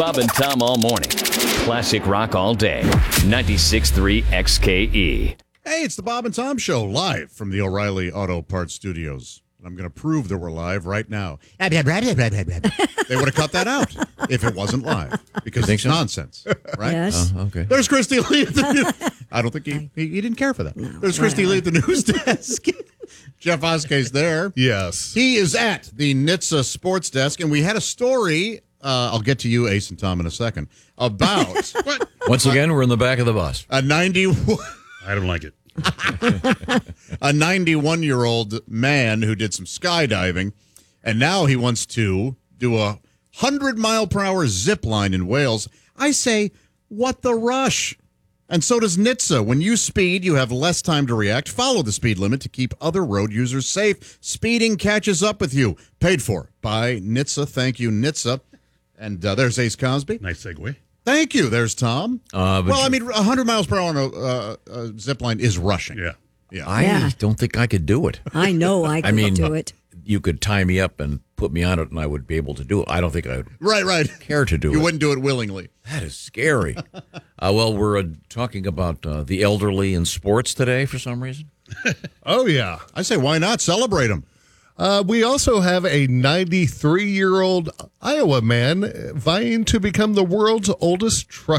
Bob and Tom all morning. Classic rock all day. 96.3 XKE. Hey, it's the Bob and Tom Show, live from the O'Reilly Auto Parts Studios. I'm going to prove that we're live right now. They would have cut that out if it wasn't live, because it's nonsense, right? Yes. Okay. There's Christy Lee at the news. I don't think he didn't care for that. There's Christy Lee at the news desk. Jeff Oskey's there. Yes. He is at the NHTSA Sports Desk, and we had a story. I'll get to you, Ace and Tom, in a second, about what? Once again, we're in the back of the bus. A 91. I don't like it. A 91-year-old man who did some skydiving, and now he wants to do a 100-mile-per-hour zip line in Wales. I say, what the rush? And so does NHTSA. When you speed, you have less time to react. Follow the speed limit to keep other road users safe. Speeding catches up with you. Paid for by NHTSA. Thank you, NHTSA. And there's Ace Cosby. Nice segue. Thank you. There's Tom. Well, I mean, 100 miles per hour on a zip line is rushing. Yeah. I don't think I could do it. I know I could do it. You could tie me up and put me on it, and I would be able to do it. I don't think I would Right. care to do it. You wouldn't do it willingly. That is scary. Well, we're talking about the elderly in sports today for some reason. Oh, yeah. I say, why not celebrate them? We also have a 93-year-old Iowa man vying to become the world's oldest truck